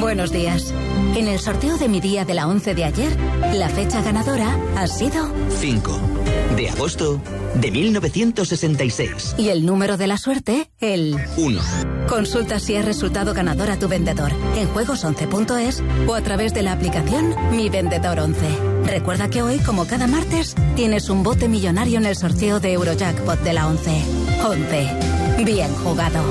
Buenos días. En el sorteo de mi día de la 11 de ayer, la fecha ganadora ha sido 5 de agosto de 1966. Y el número de la suerte, el 1. Consulta si has resultado ganador a tu vendedor en juegos11.es o a través de la aplicación Mi Vendedor 11. Recuerda que hoy, como cada martes, tienes un bote millonario en el sorteo de Eurojackpot de la 11. 11. Bien jugado.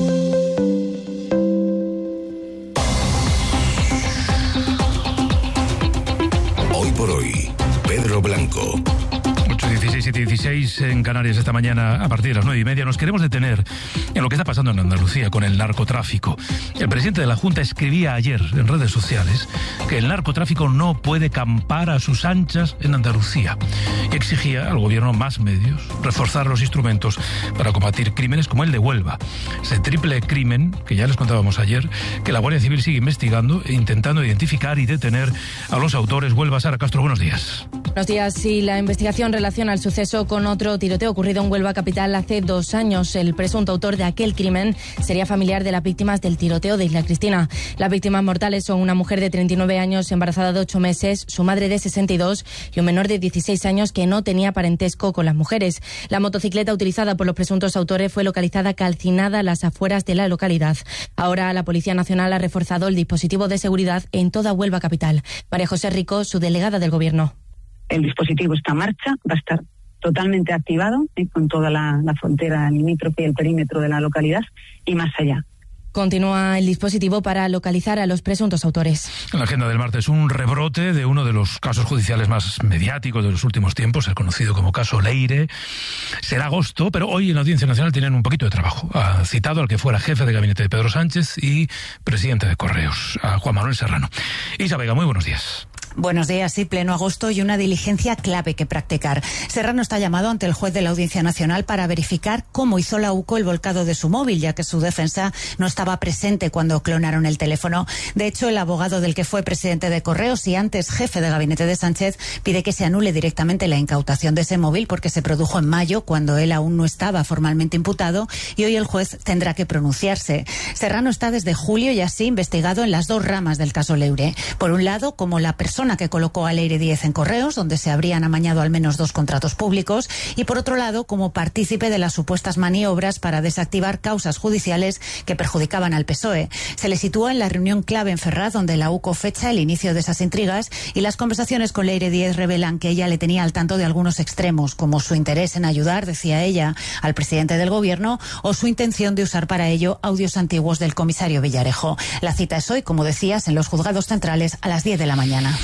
Hoy por hoy, Pedro Blanco. 8:16 y 16 en Canarias esta mañana, a partir de las 9:30, nos queremos detener en lo que está pasando en Andalucía con el narcotráfico. El presidente de la Junta escribía ayer en redes sociales que el narcotráfico no puede campar a sus anchas en Andalucía y exigía al gobierno más medios, reforzar los instrumentos para combatir crímenes como el de Huelva. Ese triple crimen, que ya les contábamos ayer, que la Guardia Civil sigue investigando e intentando identificar y detener a los autores. Huelva, Sara Castro, buenos días. Buenos días. Sí, la investigación relaciona el suceso con otro tiroteo ocurrido en Huelva capital hace 2 años. El presunto autor de aquel crimen sería familiar de las víctimas del tiroteo de Isla Cristina. Las víctimas mortales son una mujer de 39 años, embarazada de 8 meses, su madre de 62 y un menor de 16 años que no tenía parentesco con las mujeres. La motocicleta utilizada por los presuntos autores fue localizada calcinada a las afueras de la localidad. Ahora la Policía Nacional ha reforzado el dispositivo de seguridad en toda Huelva capital. María José Rico, su delegada del Gobierno. El dispositivo está en marcha, va a estar totalmente activado con toda la frontera limítrofe y el perímetro de la localidad y más allá. Continúa el dispositivo para localizar a los presuntos autores. En la agenda del martes, un rebrote de uno de los casos judiciales más mediáticos de los últimos tiempos, el conocido como caso Leire. Será agosto, pero hoy en la Audiencia Nacional tienen un poquito de trabajo. Ha citado al que fuera jefe de gabinete de Pedro Sánchez y presidente de Correos, a Juan Manuel Serrano. Isa Vega, muy buenos días. Buenos días, sí, pleno agosto y una diligencia clave que practicar. Serrano está llamado ante el juez de la Audiencia Nacional para verificar cómo hizo la UCO el volcado de su móvil, ya que su defensa no estaba presente cuando clonaron el teléfono. De hecho, el abogado del que fue presidente de Correos y antes jefe de gabinete de Sánchez pide que se anule directamente la incautación de ese móvil porque se produjo en mayo, cuando él aún no estaba formalmente imputado, y hoy el juez tendrá que pronunciarse. Serrano está desde julio y así investigado en las 2 ramas del caso Leire. Por un lado, como la persona que colocó a Leire 10 en Correos, donde se habrían amañado al menos 2 contratos públicos, y por otro lado, como partícipe de las supuestas maniobras para desactivar causas judiciales que perjudicaban al PSOE. Se le sitúa en la reunión clave en Ferraz, donde la UCO fecha el inicio de esas intrigas, y las conversaciones con Leire 10 revelan que ella le tenía al tanto de algunos extremos, como su interés en ayudar, decía ella, al presidente del gobierno, o su intención de usar para ello audios antiguos del comisario Villarejo. La cita es hoy, como decías, en los juzgados centrales a las 10 de la mañana.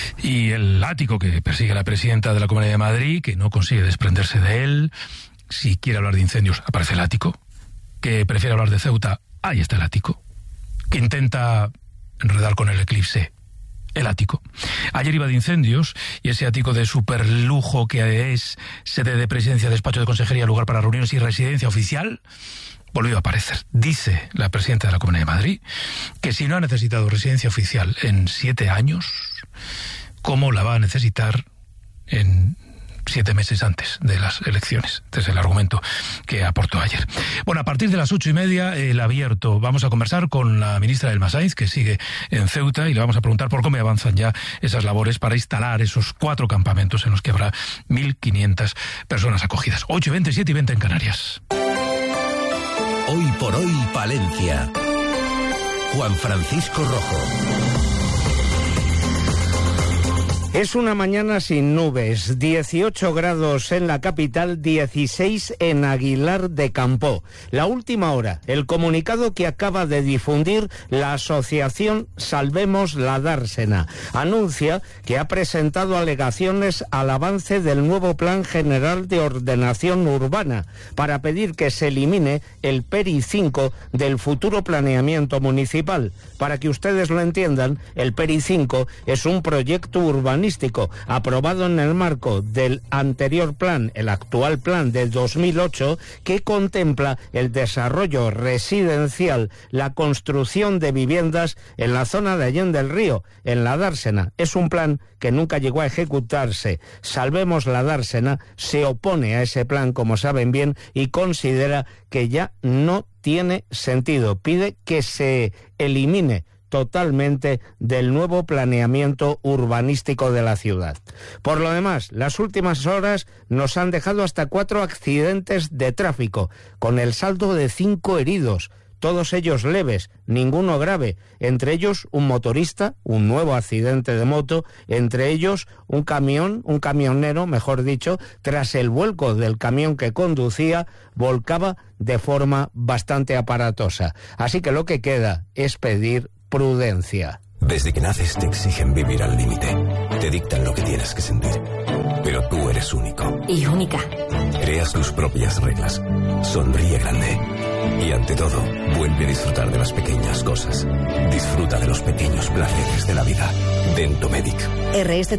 Y el látigo que persigue a la presidenta de la Comunidad de Madrid, que no consigue desprenderse de él. Si quiere hablar de incendios, aparece el ático. Que prefiere hablar de Ceuta, ahí está el ático. Que intenta enredar con el eclipse, el ático. Ayer iba de incendios y ese ático de superlujo que es sede de presidencia, despacho de consejería, lugar para reuniones y residencia oficial, volvió a aparecer. Dice la presidenta de la Comunidad de Madrid que si no ha necesitado residencia oficial en 7 años, ¿cómo la va a necesitar en 7 meses antes de las elecciones? Este es el argumento que aportó ayer. Bueno, a partir de las 8:30, el abierto. Vamos a conversar con la ministra Elma Sainz, que sigue en Ceuta, y le vamos a preguntar por cómo avanzan ya esas labores para instalar esos 4 campamentos en los que habrá 1.500 personas acogidas. 8:20, 7:20 en Canarias. Hoy por hoy, Palencia. Juan Francisco Rojo. Es una mañana sin nubes, 18 grados en la capital, 16 en Aguilar de Campoo. La última hora, el comunicado que acaba de difundir la asociación Salvemos la Dársena. Anuncia que ha presentado alegaciones al avance del nuevo Plan General de Ordenación Urbana para pedir que se elimine el PERI 5 del futuro planeamiento municipal. Para que ustedes lo entiendan, el PERI 5 es un proyecto urbanístico aprobado en el marco del anterior plan, el actual plan de 2008, que contempla el desarrollo residencial, la construcción de viviendas en la zona de Allende del Río, en la Dársena. Es un plan que nunca llegó a ejecutarse. Salvemos la Dársena se opone a ese plan, como saben bien, y considera que ya no tiene sentido. Pide que se elimine totalmente del nuevo planeamiento urbanístico de la ciudad. Por lo demás, las últimas horas nos han dejado hasta 4 accidentes de tráfico, con el saldo de 5 heridos, todos ellos leves, ninguno grave, entre ellos un motorista, un nuevo accidente de moto, entre ellos un camionero, mejor dicho, tras el vuelco del camión que conducía, volcaba de forma bastante aparatosa. Así que lo que queda es pedir prudencia. Desde que naces te exigen vivir al límite. Te dictan lo que tienes que sentir. Pero tú eres único. Y única. Creas tus propias reglas. Sonríe grande. Y ante todo, vuelve a disfrutar de las pequeñas cosas. Disfruta de los pequeños placeres de la vida. Dentomedic. RS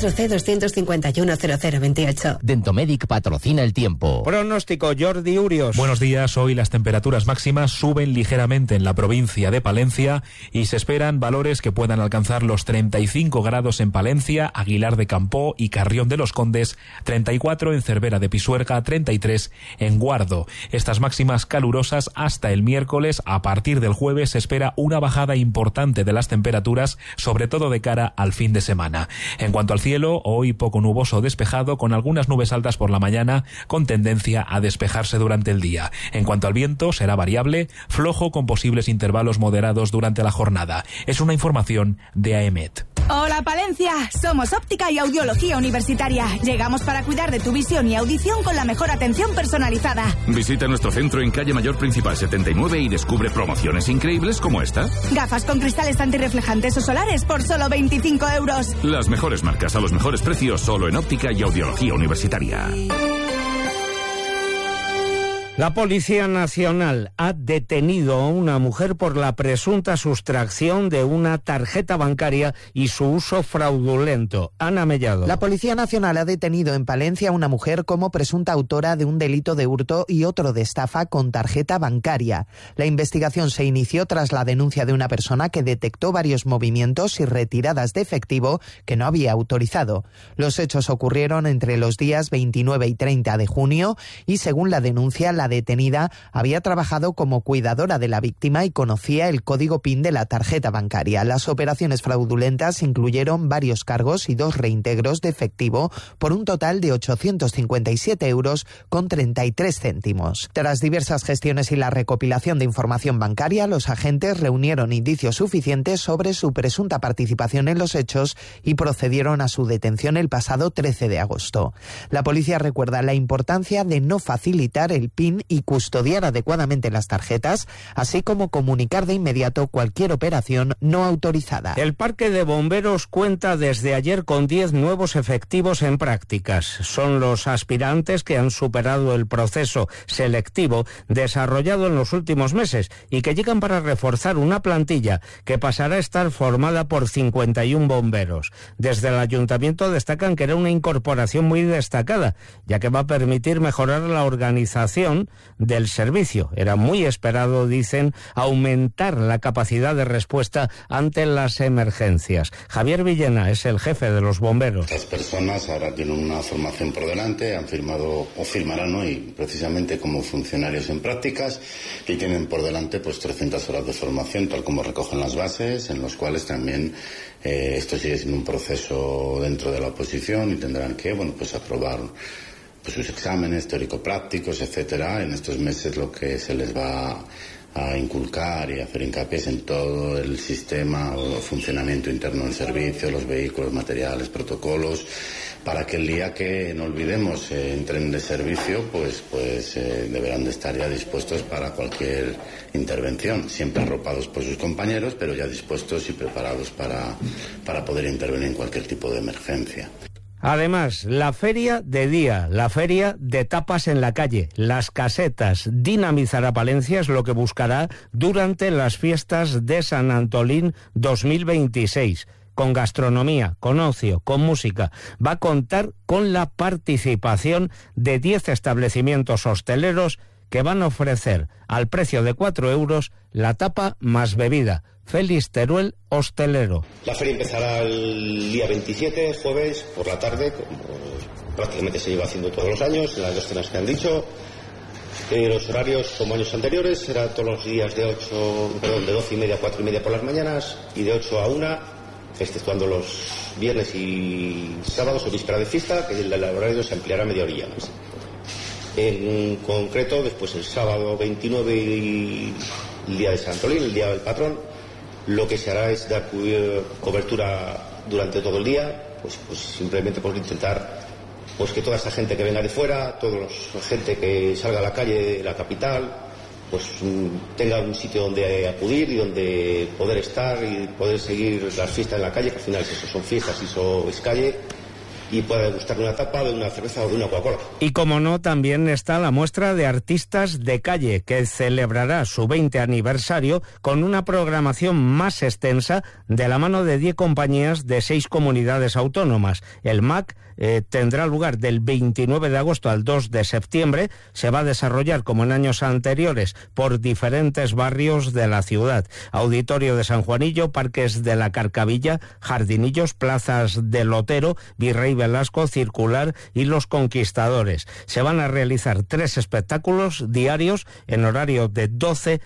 34C2510028. Dentomedic patrocina el tiempo. Pronóstico, Jordi Urios. Buenos días. Hoy las temperaturas máximas suben ligeramente en la provincia de Palencia y se esperan valores que puedan alcanzar los 35 grados en Palencia, Aguilar de Campoo y Carrión de los Condes, 34 en Cervera de Pisuerga, 33 en Guardo. Estas máximas calurosas hasta el miércoles. A partir del jueves se espera una bajada importante de las temperaturas, sobre todo de cara al fin de semana. En cuanto al cielo, hoy poco nuboso despejado, con algunas nubes altas por la mañana, con tendencia a despejarse durante el día. En cuanto al viento, será variable, flojo con posibles intervalos moderados durante la jornada. Es una información de AEMET. Hola Palencia, somos Óptica y Audiología Universitaria. Llegamos para cuidar de tu visión y audición con la mejor atención personalizada. Visita nuestro centro en calle Mayor Principal 79 y descubre promociones increíbles como esta. Gafas con cristales antirreflejantes o solares por solo 25 euros. Las mejores marcas a los mejores precios solo en Óptica y Audiología Universitaria. La Policía Nacional ha detenido a una mujer por la presunta sustracción de una tarjeta bancaria y su uso fraudulento. Ana Mellado. La Policía Nacional ha detenido en Palencia a una mujer como presunta autora de un delito de hurto y otro de estafa con tarjeta bancaria. La investigación se inició tras la denuncia de una persona que detectó varios movimientos y retiradas de efectivo que no había autorizado. Los hechos ocurrieron entre los días 29 y 30 de junio y, según la denuncia, la detenida había trabajado como cuidadora de la víctima y conocía el código PIN de la tarjeta bancaria. Las operaciones fraudulentas incluyeron varios cargos y 2 reintegros de efectivo por un total de 857 euros con 33 céntimos. Tras diversas gestiones y la recopilación de información bancaria, los agentes reunieron indicios suficientes sobre su presunta participación en los hechos y procedieron a su detención el pasado 13 de agosto. La policía recuerda la importancia de no facilitar el PIN y custodiar adecuadamente las tarjetas, así como comunicar de inmediato cualquier operación no autorizada. El Parque de Bomberos cuenta desde ayer con 10 nuevos efectivos en prácticas. Son los aspirantes que han superado el proceso selectivo desarrollado en los últimos meses y que llegan para reforzar una plantilla que pasará a estar formada por 51 bomberos. Desde el Ayuntamiento destacan que era una incorporación muy destacada, ya que va a permitir mejorar la organización del servicio. Era muy esperado, dicen, aumentar la capacidad de respuesta ante las emergencias. Javier Villena es el jefe de los bomberos. Estas personas ahora tienen una formación por delante, han firmado o firmarán hoy precisamente como funcionarios en prácticas y tienen por delante pues 300 horas de formación, tal como recogen las bases, en los cuales también esto sigue siendo un proceso dentro de la oposición y tendrán que aprobar pues sus exámenes teórico-prácticos, etcétera. En estos meses lo que se les va a inculcar y hacer hincapié en todo el sistema o funcionamiento interno del servicio, los vehículos, materiales, protocolos, para que el día que, no olvidemos, entren de servicio, pues deberán de estar ya dispuestos para cualquier intervención, siempre arropados por sus compañeros, pero ya dispuestos y preparados para poder intervenir en cualquier tipo de emergencia. Además, la feria de día, la feria de tapas en la calle, las casetas, dinamizará Palencia es lo que buscará durante las fiestas de San Antolín 2026. Con gastronomía, con ocio, con música. Va a contar con la participación de 10 establecimientos hosteleros que van a ofrecer al precio de 4 euros la tapa más bebida. Félix Teruel, hostelero. La feria empezará el día 27, jueves, por la tarde, como prácticamente se lleva haciendo todos los años, en las 2 cenas que han dicho. Los horarios, como años anteriores, serán todos los días de 12:30 a 4:30 por las mañanas y de 8 a 1, exceptuando los viernes y sábados o víspera de fiesta, que el horario se ampliará media horilla más. En concreto, después el sábado 29 y el día de San Antolín, el día del patrón, lo que se hará es dar cobertura durante todo el día, pues simplemente por intentar pues que toda esta gente que venga de fuera, toda la gente que salga a la calle de la capital, pues tenga un sitio donde acudir y donde poder estar y poder seguir las fiestas en la calle, que al final eso son fiestas y eso es calle, y pueda degustar de una tapa, de una cerveza o de una Coca-Cola. Y como no, también está la muestra de artistas de calle, que celebrará su 20 aniversario con una programación más extensa de la mano de 10 compañías de 6 comunidades autónomas. El MAC tendrá lugar del 29 de agosto al 2 de septiembre. Se va a desarrollar, como en años anteriores, por diferentes barrios de la ciudad. Auditorio de San Juanillo, Parques de la Carcavilla, Jardinillos, Plazas del Otero, Virrey Velasco, Circular y Los Conquistadores. Se van a realizar 3 espectáculos diarios en horario de 12,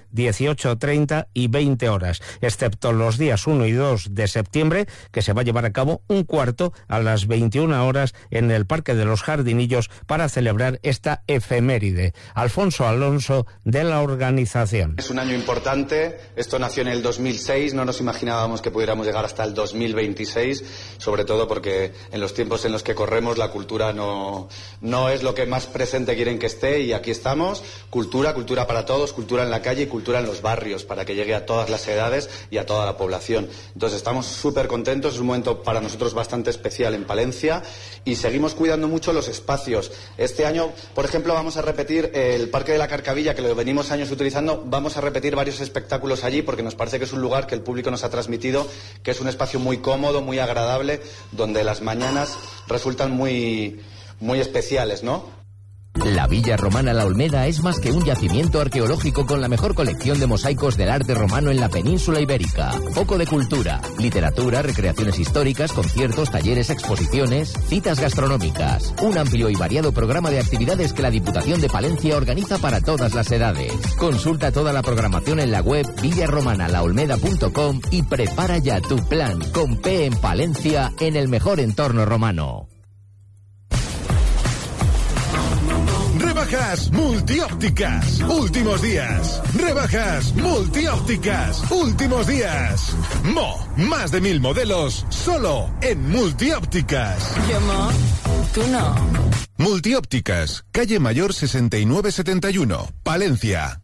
18:30 y 20 horas, excepto los días 1 y 2 de septiembre, que se va a llevar a cabo un cuarto a las 21 horas en el Parque de los Jardinillos para celebrar esta efeméride. Alfonso Alonso, de la organización. Es un año importante, esto nació en el 2006, no nos imaginábamos que pudiéramos llegar hasta el 2026, sobre todo porque en los tiempos en los que corremos la cultura no es lo que más presente quieren que esté, y aquí estamos. Cultura para todos, cultura en la calle y cultura en los barrios, para que llegue a todas las edades y a toda la población. Entonces estamos súper contentos, es un momento para nosotros bastante especial en Palencia, y seguimos cuidando mucho los espacios. Este año, por ejemplo, vamos a repetir el Parque de la Carcavilla, que lo venimos años utilizando, vamos a repetir varios espectáculos allí, porque nos parece que es un lugar que el público nos ha transmitido, que es un espacio muy cómodo, muy agradable, donde las mañanas resultan muy especiales, ¿no? La Villa Romana La Olmeda es más que un yacimiento arqueológico con la mejor colección de mosaicos del arte romano en la península ibérica. Foco de cultura, literatura, recreaciones históricas, conciertos, talleres, exposiciones, citas gastronómicas. Un amplio y variado programa de actividades que la Diputación de Palencia organiza para todas las edades. Consulta toda la programación en la web villaromanalaolmeda.com y prepara ya tu plan con P en Palencia, en el mejor entorno romano. Rebajas multiópticas, últimos días. Rebajas multiópticas, últimos días. Más de 1000 modelos, solo en multiópticas. Yo, tú no. Multiópticas, calle Mayor 6971, Palencia.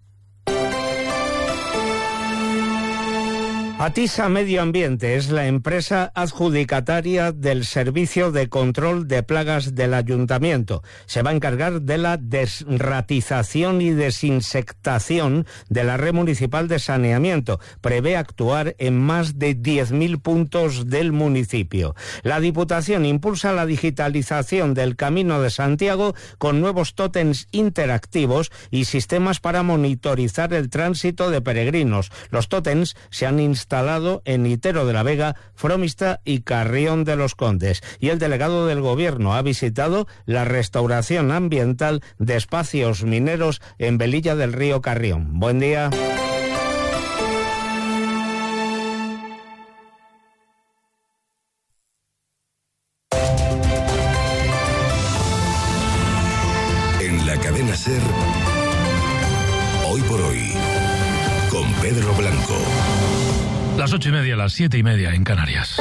Atisa Medio Ambiente es la empresa adjudicataria del servicio de control de plagas del ayuntamiento. Se va a encargar de la desratización y desinsectación de la red municipal de saneamiento. Prevé actuar en más de 10.000 puntos del municipio. La Diputación impulsa la digitalización del Camino de Santiago con nuevos tótems interactivos y sistemas para monitorizar el tránsito de peregrinos. Los tótems se han instalado en Itero de la Vega, Fromista y Carrión de los Condes. Y el delegado del Gobierno ha visitado la restauración ambiental de espacios mineros en Velilla del Río Carrión. Buen día. En la cadena SER, hoy por hoy, con Pedro Blanco. Las 8:30, las 7:30 en Canarias.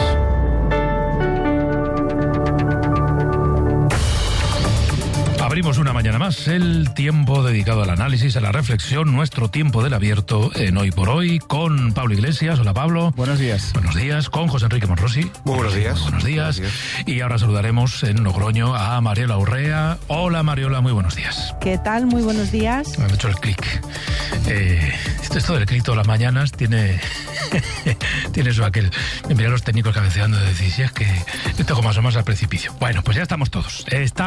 Abrimos una mañana más el tiempo dedicado al análisis, a la reflexión, nuestro tiempo del abierto en Hoy por Hoy, con Pablo Iglesias. Hola, Pablo. Buenos días. Buenos días. Con José Enrique Monrosi. Muy buenos días. Buenos días. Y ahora saludaremos en Logroño a Mariola Urrea. Hola, Mariola, muy buenos días. ¿Qué tal? Muy buenos días. Me han hecho el clic. Esto del clic todas las mañanas tiene eso aquel. Me miran los técnicos cabeceando de decir, si es que esto como más o menos al precipicio. Bueno, pues ya estamos todos.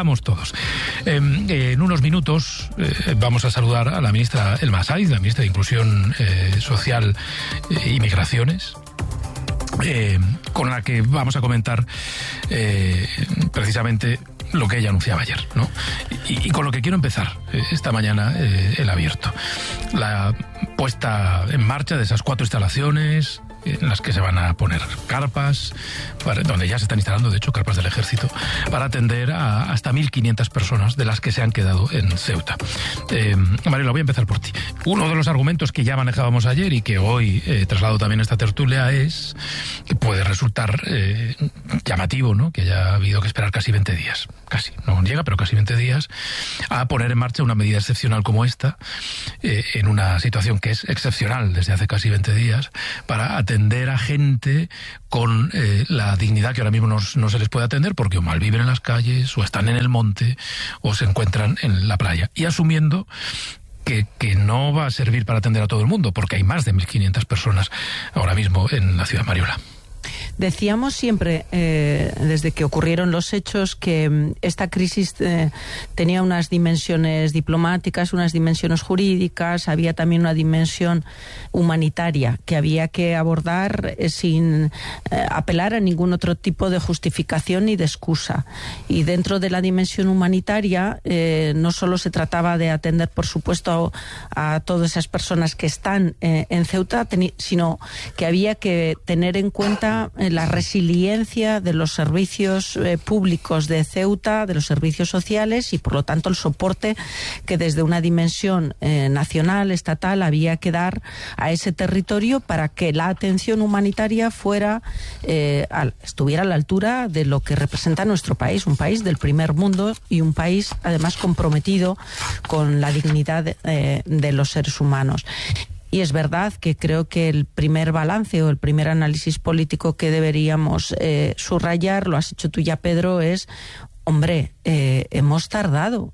En unos minutos vamos a saludar a la ministra Elma Saiz, la ministra de Inclusión Social y Migraciones, con la que vamos a comentar precisamente lo que ella anunciaba ayer, ¿no? Y con lo que quiero empezar esta mañana el abierto. La puesta en marcha de esas 4 instalaciones en las que se van a poner carpas, donde ya se están instalando, de hecho, carpas del ejército, para atender a hasta 1.500 personas de las que se han quedado en Ceuta. Mariola, voy a empezar por ti. Uno de los argumentos que ya manejábamos ayer y que hoy traslado también a esta tertulia es que puede resultar llamativo, ¿no?, que haya habido que esperar casi 20 días, casi, no llega, pero casi 20 días, a poner en marcha una medida excepcional como esta, en una situación que es excepcional desde hace casi 20 días, para atender a gente con la dignidad que ahora mismo no se les puede atender, porque o malviven en las calles, o están en el monte, o se encuentran en la playa. Y asumiendo que no va a servir para atender a todo el mundo, porque hay más de 1.500 personas ahora mismo en la ciudad. Mariola. Decíamos siempre, desde que ocurrieron los hechos, que esta crisis tenía unas dimensiones diplomáticas, unas dimensiones jurídicas, había también una dimensión humanitaria que había que abordar sin apelar a ningún otro tipo de justificación ni de excusa. Y dentro de la dimensión humanitaria no solo se trataba de atender, por supuesto, a todas esas personas que están en Ceuta, sino que había que tener en cuenta la resiliencia de los servicios públicos de Ceuta, de los servicios sociales, y por lo tanto el soporte que desde una dimensión nacional, estatal, había que dar a ese territorio para que la atención humanitaria estuviera a la altura de lo que representa nuestro país, un país del primer mundo y un país además comprometido con la dignidad de los seres humanos. Y es verdad que creo que el primer balance o el primer análisis político que deberíamos subrayar, lo has hecho tú ya, Pedro, es, hombre, hemos tardado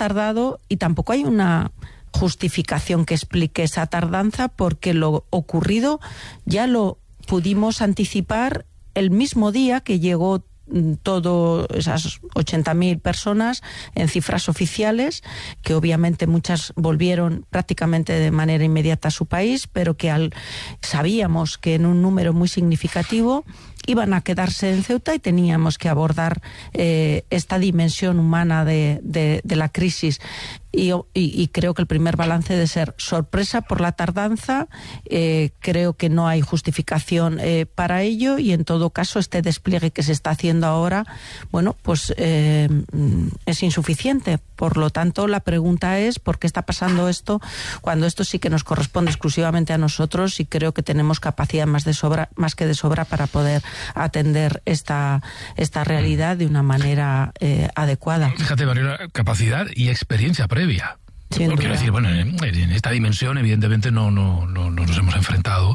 y tampoco hay una justificación que explique esa tardanza, porque lo ocurrido ya lo pudimos anticipar el mismo día que llegó todas esas 80.000 personas en cifras oficiales, que obviamente muchas volvieron prácticamente de manera inmediata a su país, pero que sabíamos que en un número muy significativo iban a quedarse en Ceuta, y teníamos que abordar esta dimensión humana de la crisis. Y creo que el primer balance debe ser sorpresa por la tardanza. Creo que no hay justificación para ello, y en todo caso este despliegue que se está haciendo ahora, bueno, pues es insuficiente. Por lo tanto, la pregunta es ¿por qué está pasando esto cuando esto sí que nos corresponde exclusivamente a nosotros? Y creo que tenemos capacidad más que de sobra para poder atender esta realidad de una manera adecuada. Fíjate, Mariola, capacidad y experiencia previa. Quiero decir, bueno, en esta dimensión evidentemente no nos hemos enfrentado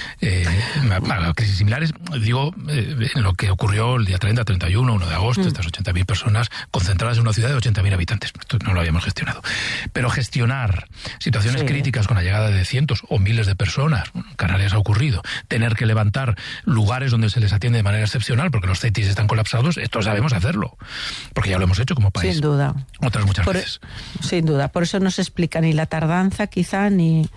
a crisis similares. Digo, en lo que ocurrió el día 30, 31, 1 de agosto, estas 80.000 personas concentradas en una ciudad de 80.000 habitantes. Esto no lo habíamos gestionado. Pero gestionar situaciones críticas con la llegada de cientos o miles de personas, en Canarias ha ocurrido, tener que levantar lugares donde se les atiende de manera excepcional porque los CETIs están colapsados, esto sabemos hacerlo, porque ya lo hemos hecho como país. Sin duda. Otras muchas veces. Sin duda. Por eso no se explica ni la tardanza, quizá, ni...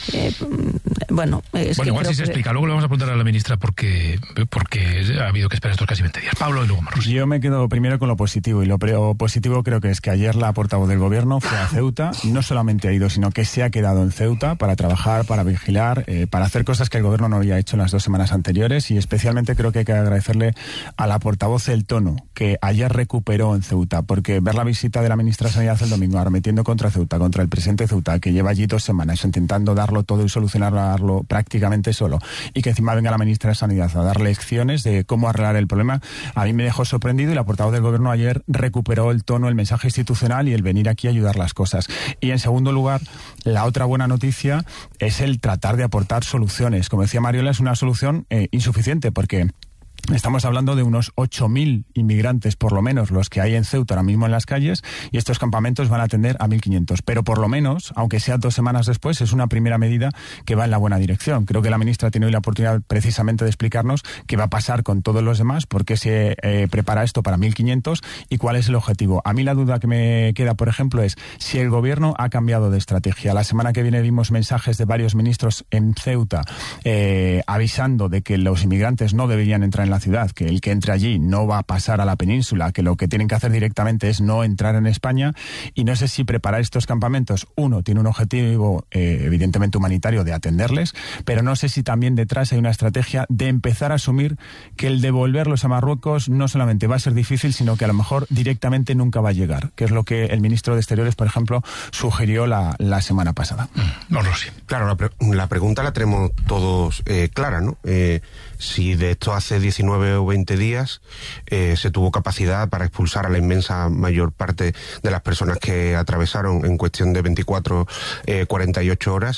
igual sí se explica. Luego le vamos a preguntar a la ministra por qué ha habido que esperar estos casi 20 días. Pablo, y luego Marros. Yo me quedo primero con lo positivo, y lo positivo creo que es que ayer la portavoz del Gobierno fue a Ceuta. No solamente ha ido, sino que se ha quedado en Ceuta para trabajar, para vigilar, para hacer cosas que el Gobierno no había hecho en las 2 semanas anteriores, y especialmente creo que hay que agradecerle a la portavoz el tono que ayer recuperó en Ceuta, porque ver la visita de la ministra de Sanidad el domingo arremetiendo contra Ceuta, contra el presidente de Ceuta, que lleva allí 2 semanas intentando darlo todo y solucionarlo prácticamente solo, y que encima venga la ministra de Sanidad a dar lecciones de cómo arreglar el problema, a mí me dejó sorprendido, y la portavoz del Gobierno ayer recuperó el tono, el mensaje institucional y el venir aquí a ayudar las cosas. Y en segundo lugar, la otra buena noticia es el tratar de aportar soluciones. Como decía Mariola, es una solución insuficiente, porque estamos hablando de unos 8.000 inmigrantes, por lo menos, los que hay en Ceuta ahora mismo en las calles, y estos campamentos van a atender a 1.500. Pero por lo menos, aunque sea 2 semanas después, es una primera medida que va en la buena dirección. Creo que la ministra tiene hoy la oportunidad precisamente de explicarnos qué va a pasar con todos los demás, por qué se prepara esto para 1.500 y cuál es el objetivo. A mí la duda que me queda, por ejemplo, es si el Gobierno ha cambiado de estrategia. La semana que viene vimos mensajes de varios ministros en Ceuta avisando de que los inmigrantes no deberían entrar en la ciudad, que el que entre allí no va a pasar a la península, que lo que tienen que hacer directamente es no entrar en España. Y no sé si preparar estos campamentos, uno, tiene un objetivo evidentemente humanitario de atenderles, pero no sé si también detrás hay una estrategia de empezar a asumir que el devolverlos a Marruecos no solamente va a ser difícil, sino que a lo mejor directamente nunca va a llegar, que es lo que el ministro de Exteriores, por ejemplo, sugirió la semana pasada. No lo sé. Claro, la pregunta la tenemos todos clara, ¿no? Si de esto hace 19 o 20 días se tuvo capacidad para expulsar a la inmensa mayor parte de las personas que atravesaron en cuestión de 24, 48 horas,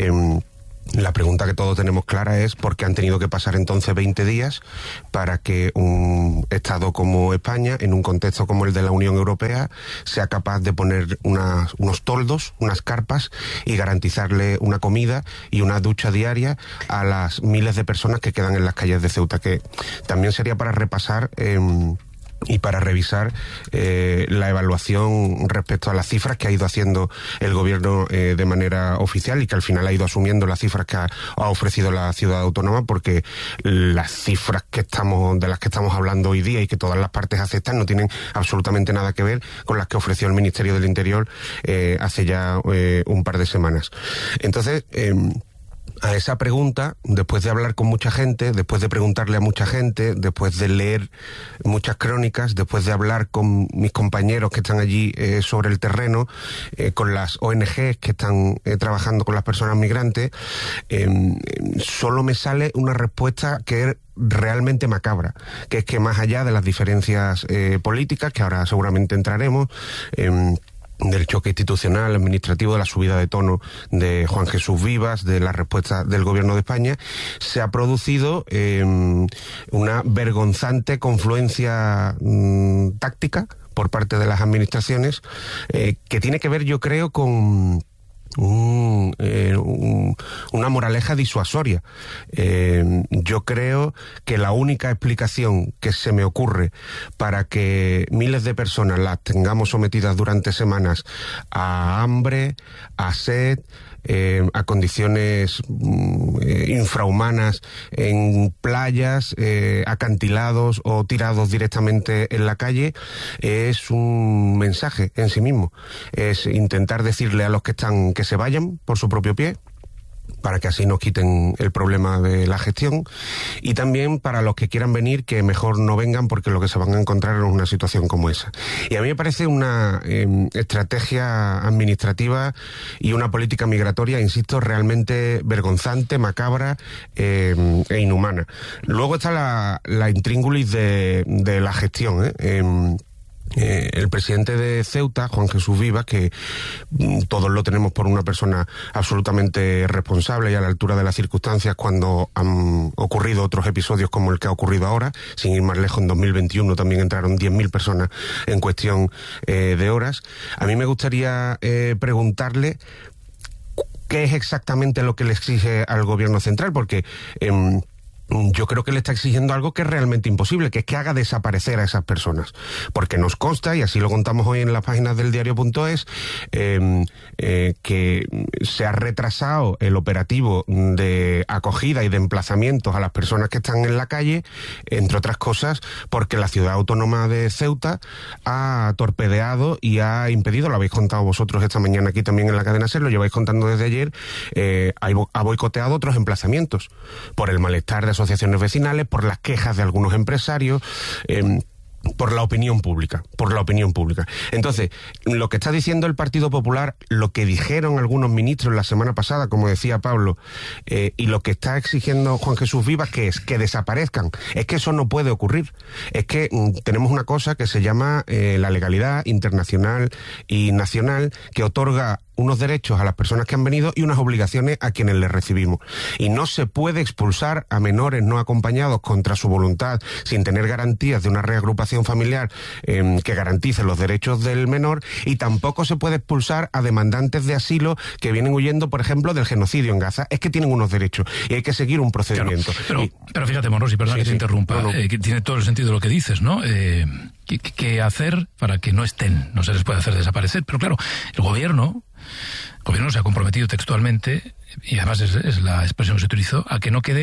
la pregunta que todos tenemos clara es por qué han tenido que pasar entonces 20 días para que un Estado como España, en un contexto como el de la Unión Europea, sea capaz de poner unos toldos, unas carpas y garantizarle una comida y una ducha diaria a las miles de personas que quedan en las calles de Ceuta, que también sería para repasar y para revisar la evaluación respecto a las cifras que ha ido haciendo el gobierno de manera oficial y que al final ha ido asumiendo las cifras que ha ofrecido la ciudad autónoma, porque las cifras de las que estamos hablando hoy día y que todas las partes aceptan no tienen absolutamente nada que ver con las que ofreció el Ministerio del Interior hace ya un par de semanas. Entonces, a esa pregunta, después de hablar con mucha gente, después de preguntarle a mucha gente, después de leer muchas crónicas, después de hablar con mis compañeros que están allí sobre el terreno, con las ONGs que están trabajando con las personas migrantes, solo me sale una respuesta que es realmente macabra, que es que más allá de las diferencias políticas, que ahora seguramente entraremos, del choque institucional, administrativo, de la subida de tono de Juan Jesús Vivas, de la respuesta del Gobierno de España, se ha producido una vergonzante confluencia táctica por parte de las administraciones que tiene que ver, yo creo, con una moraleja disuasoria. Yo creo que la única explicación que se me ocurre para que miles de personas las tengamos sometidas durante semanas a hambre, a sed, a condiciones infrahumanas en playas, acantilados o tirados directamente en la calle, es un mensaje en sí mismo. Es intentar decirle a los que están que se vayan por su propio pie, para que así nos quiten el problema de la gestión, y también para los que quieran venir que mejor no vengan, porque lo que se van a encontrar es una situación como esa. Y a mí me parece una estrategia administrativa y una política migratoria, insisto, realmente vergonzante, macabra e inhumana. Luego está la intríngulis de la gestión, el presidente de Ceuta, Juan Jesús Vivas, que todos lo tenemos por una persona absolutamente responsable y a la altura de las circunstancias cuando han ocurrido otros episodios como el que ha ocurrido ahora, sin ir más lejos, en 2021 también entraron 10.000 personas en cuestión de horas. A mí me gustaría preguntarle qué es exactamente lo que le exige al gobierno central, porque yo creo que le está exigiendo algo que es realmente imposible, que es que haga desaparecer a esas personas. Porque nos consta, y así lo contamos hoy en las páginas del diario.es, que se ha retrasado el operativo de acogida y de emplazamientos a las personas que están en la calle, entre otras cosas, porque la ciudad autónoma de Ceuta ha torpedeado y ha impedido, lo habéis contado vosotros esta mañana aquí también en la cadena SER, lo lleváis contando desde ayer, ha boicoteado otros emplazamientos por el malestar de asociaciones vecinales, por las quejas de algunos empresarios, por la opinión pública. Entonces, lo que está diciendo el Partido Popular, lo que dijeron algunos ministros la semana pasada, como decía Pablo, y lo que está exigiendo Juan Jesús Vivas, que es que desaparezcan, es que eso no puede ocurrir. Es que tenemos una cosa que se llama la legalidad internacional y nacional, que otorga unos derechos a las personas que han venido y unas obligaciones a quienes les recibimos. Y no se puede expulsar a menores no acompañados contra su voluntad, sin tener garantías de una reagrupación familiar que garantice los derechos del menor, y tampoco se puede expulsar a demandantes de asilo que vienen huyendo, por ejemplo, del genocidio en Gaza. Es que tienen unos derechos y hay que seguir un procedimiento. Claro, pero fíjate, Morosi, perdón que te interrumpa, que tiene todo el sentido de lo que dices, ¿no? ¿Qué hacer para que no estén? No se les puede hacer desaparecer. Pero claro, el gobierno se ha comprometido textualmente, y además es la expresión que se utilizó, a que no quede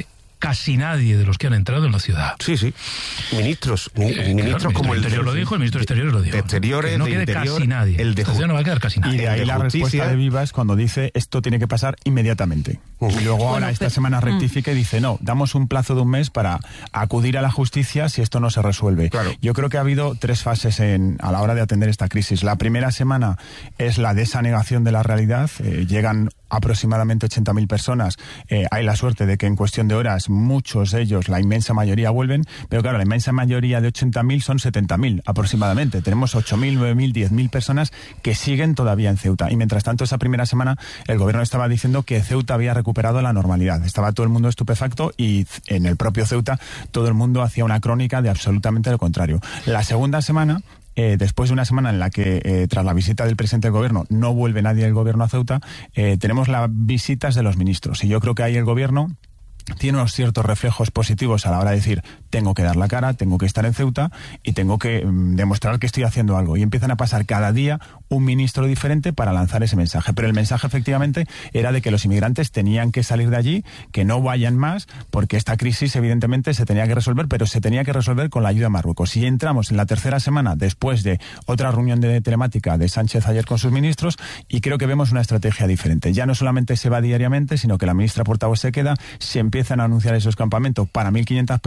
casi nadie de los que han entrado en la ciudad. Sí. Ministros claro, como el Interior lo dijo, el ministro de Exteriores lo dijo. De Exteriores, que no de quede Interior, casi nadie. el de no va a quedar casi nadie. Y de ahí la respuesta de Viva es cuando dice esto tiene que pasar inmediatamente. Y luego ahora esta semana rectifica y dice no, damos un plazo de un mes para acudir a la justicia si esto no se resuelve. Claro. Yo creo que ha habido 3 fases a la hora de atender esta crisis. La primera semana es la desanegación de la realidad. Llegan aproximadamente 80.000 personas. Hay la suerte de que en cuestión de horas muchos de ellos, la inmensa mayoría, vuelven, pero claro, la inmensa mayoría de 80.000 son 70.000 aproximadamente. Tenemos 8.000, 9.000, 10.000 personas que siguen todavía en Ceuta. Y mientras tanto, esa primera semana, el gobierno estaba diciendo que Ceuta había recuperado la normalidad. Estaba todo el mundo estupefacto y en el propio Ceuta todo el mundo hacía una crónica de absolutamente lo contrario. La segunda semana, después de una semana en la que, tras la visita del presidente del gobierno, no vuelve nadie del gobierno a Ceuta, tenemos las visitas de los ministros. Y yo creo que ahí el gobierno tiene unos ciertos reflejos positivos a la hora de decir tengo que dar la cara, tengo que estar en Ceuta y tengo que demostrar que estoy haciendo algo. Y empiezan a pasar cada día un ministro diferente para lanzar ese mensaje. Pero el mensaje efectivamente era de que los inmigrantes tenían que salir de allí, que no vayan más, porque esta crisis evidentemente se tenía que resolver, pero se tenía que resolver con la ayuda de Marruecos. Y entramos en la tercera semana después de otra reunión de telemática de Sánchez ayer con sus ministros y creo que vemos una estrategia diferente. Ya no solamente se va diariamente, sino que la ministra portavoz se queda, se empiezan a anunciar esos campamentos para 1.500 personas